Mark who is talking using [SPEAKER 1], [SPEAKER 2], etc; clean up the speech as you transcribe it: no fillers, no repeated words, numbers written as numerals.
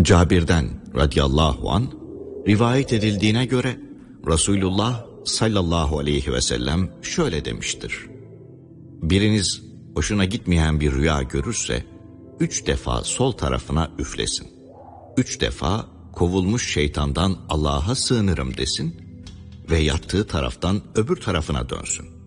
[SPEAKER 1] Cabir'den radıyallahu an rivayet edildiğine göre Resulullah sallallahu aleyhi ve sellem şöyle demiştir: biriniz hoşuna gitmeyen bir rüya görürse 3 defa sol tarafına üflesin. 3 defa kovulmuş şeytandan Allah'a sığınırım desin ve yattığı taraftan öbür tarafına dönsün.